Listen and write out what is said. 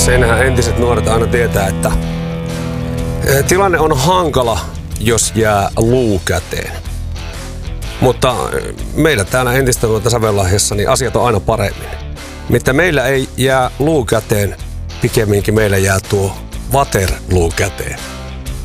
Senhän entiset nuoret aina tietää, että tilanne on hankala, jos jää luu käteen. Mutta meillä täällä entistä Savonlahdessa niin asiat on aina paremmin. Mitä meillä ei jää luu käteen, pikemminkin meillä jää tuo vaterluu käteen.